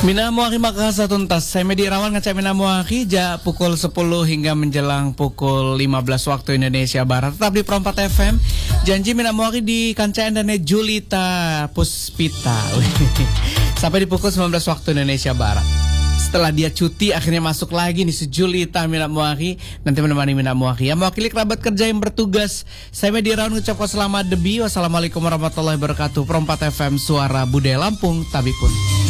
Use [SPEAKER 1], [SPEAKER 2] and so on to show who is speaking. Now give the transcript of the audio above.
[SPEAKER 1] Minamuaki makasa tuntas. Saya Medi Rawan ngecek Minamuaki ja pukul 10 hingga menjelang pukul 15 waktu Indonesia Barat. Tetap di Perompat FM. Janji Minamuaki di kancaan dan Julita Puspita. Sampai di pukul 19 waktu Indonesia Barat. Setelah dia cuti akhirnya masuk lagi nih si Julita Minamuaki nanti menemani Minamuaki. Yang mewakili kerabat kerja yang bertugas. Saya Medi Rawan ngucapkan selamat debi. Wassalamualaikum warahmatullahi wabarakatuh. Perompat FM suara budaya Lampung Tabipun.